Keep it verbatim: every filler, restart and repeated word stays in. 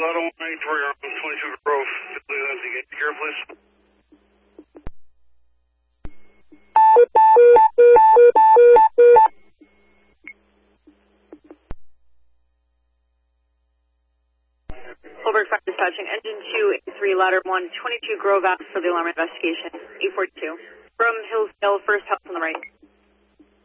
Lotto one ninety-three on twenty-two Grove. Lindsay, get here, please. Holberg five dispatching engine two eighty-three ladder one twenty-two Grove out for the alarm investigation eight forty-two from Hillsdale, first house on the right.